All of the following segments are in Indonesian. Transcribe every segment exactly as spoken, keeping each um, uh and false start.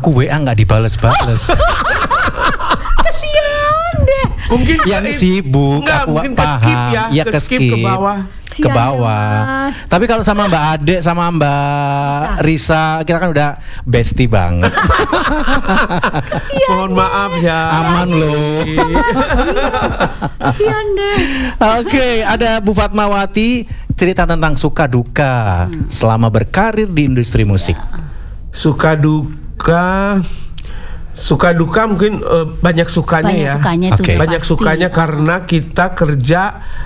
Aku W A nggak dibales-bales. Kesian deh. Mungkin yang sibuk, enggak, aku mungkin paham. ke-skip ya, Ya ke skip ke bawah. Ke bawah. Tapi kalau sama Mbak Ade sama Mbak Risa, kita kan udah bestie banget. Mohon maaf ya. Aman loh. Kasian deh. Oke, ada Bu Fatmawati cerita tentang suka duka hmm. selama berkarir di industri musik. Suka duka, suka duka mungkin uh, banyak sukanya banyak ya. Sukanya okay. tuh banyak pasti. sukanya karena kita kerja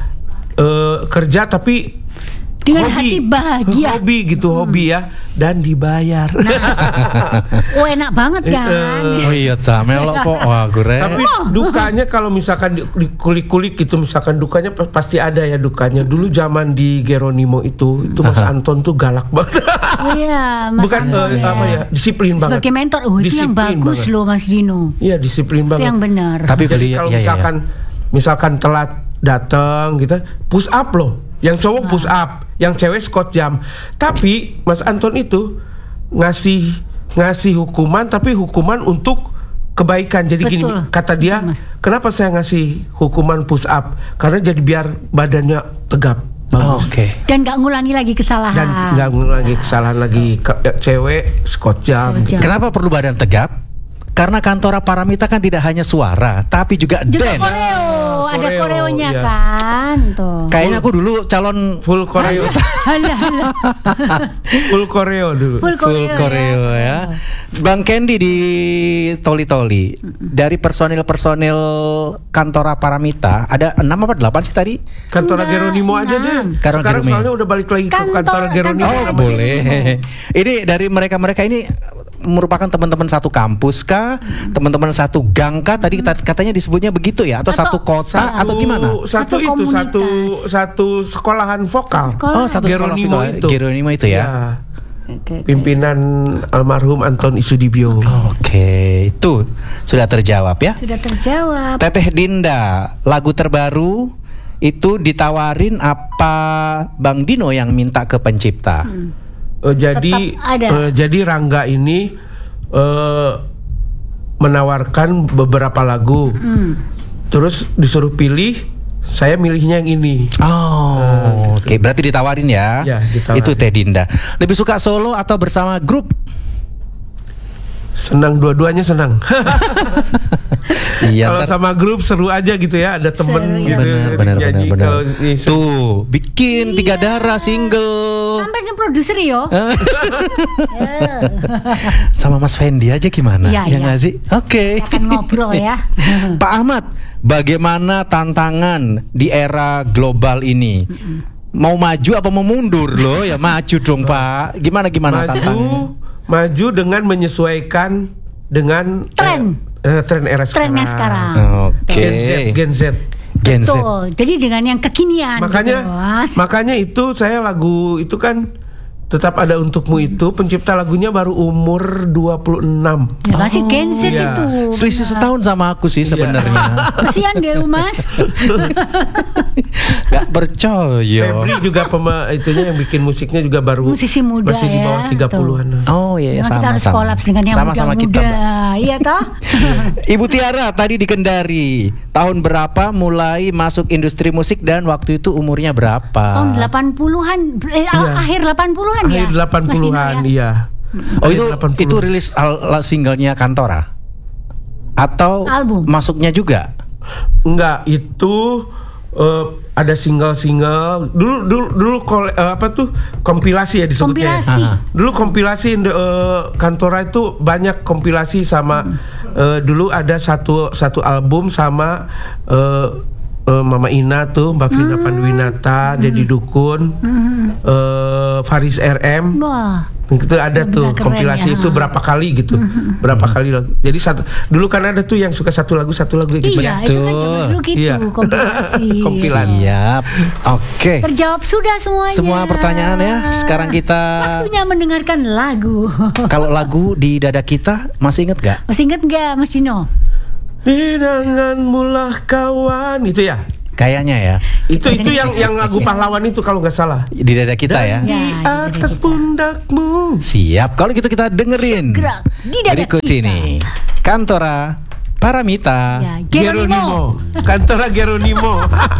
uh, kerja tapi dengan hobi, hati bahagia. Hobi gitu, hmm. hobi ya, dan dibayar. Nah. Oh enak banget kan. Oh iya, ta melok kok. Wah, gue. Tapi dukanya kalau misalkan di, di kulik-kulik gitu, misalkan dukanya pasti ada ya dukanya. Dulu zaman di Geronimo itu, itu Mas Anton tuh galak banget. Oh iya, Mas Bukan Anton, uh, ya. apa ya, disiplin banget. Sebagai mentor, oh itu yang bagus banget loh Mas Dino. Iya, disiplin banget. Itu yang benar. Tapi jadi kalau iya, misalkan iya. misalkan telat datang gitu, push up loh. Yang cowok push up, yang cewek squat jam. Tapi Mas Anton itu ngasih ngasih hukuman, tapi hukuman untuk kebaikan. Jadi Betul. gini, kata dia, Betul, kenapa saya ngasih hukuman push up? Karena jadi biar badannya tegap. Oh, Oke. Okay. Dan nggak ngulangi lagi kesalahan. Dan nggak ngulangi kesalahan lagi. Ke, ya, cewek squat jam. Squat jam. Kenapa perlu badan tegap? Karena Kantora Paramita kan tidak hanya suara, tapi juga, juga dance. koreo, ada Koreo, koreonya iya. kan tuh. Kayaknya aku dulu calon Full koreo. Halah, halah. Full koreo dulu. Full full koreo, koreo ya. ya. Bang Candy di Toli Toli, dari personil-personil Kantora Paramita ada enam apa delapan sih tadi? Kantor Enggak, Geronimo aja enam. deh. Kantor Sekarang Geronimo. soalnya udah balik lagi ke Kantor- kantor Geronimo. kantor Oh Geronimo. boleh. Ini dari mereka-mereka ini merupakan teman-teman satu kampus kah, teman-teman satu gang kah? Tadi kita katanya disebutnya begitu ya, atau, Atau- satu kota Satu- atau gimana? Satu, Satu itu satu komunitas. satu sekolahan vokal. Sekolah. Oh satu sekolah Geronimo vokal. itu. Geronimo itu ya. Ya. Oke, oke. Pimpinan almarhum Anton Isudibyo. Oke, itu sudah terjawab ya. Sudah terjawab. Teteh Dinda, lagu terbaru itu ditawarin apa Bang Dino yang minta ke pencipta? Hmm. Uh, jadi Tetap ada. uh, jadi Rangga ini uh, menawarkan beberapa lagu. Hmm. Terus disuruh pilih, saya milihnya yang ini. Oh, oke. Berarti ditawarin ya? Ya, ditawarin. Itu Teh Dinda. Lebih suka solo atau bersama grup? Senang, dua-duanya senang. Iya. Kalau ntar- sama grup seru aja gitu ya, ada temen Seru, gitu. benar, benar, benar, nyanyi. benar. Kalau ini seru. Tuh, bikin tiga Iya. darah single. Sampai yang produser yo. Ya. Sama Mas Fendi aja gimana? Iya, ya iya. nggak sih? Oke. Akan ngobrol ya. Pak Ahmad, bagaimana tantangan di era global ini? Mau maju apa mau mundur loh? Ya maju dong Pak. Gimana gimana tantangannya? maju maju dengan menyesuaikan dengan Tren. eh, eh, tren era sekarang. Trennya sekarang. Oke. Gen Z, Gen Z. Gen Z. Tuh, jadi dengan yang kekinian Makanya gitu, Mas. makanya itu saya lagu itu kan tetap ada untukmu itu pencipta lagunya baru umur dua puluh enam. Ya, masih Gen Z iya. itu. Selisih setahun sama aku sih sebenarnya. Kesian deh lu, Mas. Gak percaya. Febri juga pema itunya yang bikin musiknya juga baru Musisi muda masih di bawah ya, tiga puluhan. Oh iya, ya, Memang kita sama harus sama. kolaps dengan yang Sama-sama muda-muda. kita, Mbak. Iya toh? Ibu Tiara tadi di Kendari. Tahun berapa mulai masuk industri musik dan waktu itu umurnya berapa? Tahun delapan puluhan, eh, Iya. akhir delapan puluhan ya. Akhir delapan Mas Dino puluhan, ya? iya. Oh itu delapan puluh. itu rilis al- al- singlenya Kantora atau Album. masuknya juga? Enggak, itu eh, ada single-single. Dulu dulu dulu kol, eh, apa tuh? Kompilasi ya disebutnya. Kompilasi. Aha. Dulu kompilasi eh, Kantora itu banyak kompilasi sama eh, dulu ada satu satu album sama eh, eh, Mama Ina tuh, Mbak Vina Panduwinata, Dedi Dukun, eh, Faris R M. Wah. Itu ada Gila, tuh keren kompilasi ya. itu berapa kali gitu. Berapa kali lagu. Jadi satu dulu kan ada tuh yang suka satu lagu satu lagu gitu Iya, ya. itu kan zaman dulu gitu, Iya. kompilasi. Kompilasi. Siap. Oke. Terjawab sudah semuanya. Semua pertanyaan ya. Sekarang kita Waktunya mendengarkan lagu. kalau lagu di dada kita masih inget gak? Masih inget nggak, Mas Dino? Hidangan mulah kawan itu ya. kayaknya ya. Itu itu yang yang lagu pahlawan itu kalau nggak salah. Di dada kita ya. Ya, Di di dada atas kita. pundakmu. Siap. Kalau gitu kita dengerin Segera di dada berikut kita. ini. Kantora Paramita. Ya, Geronimo. Geronimo. Kantora Geronimo.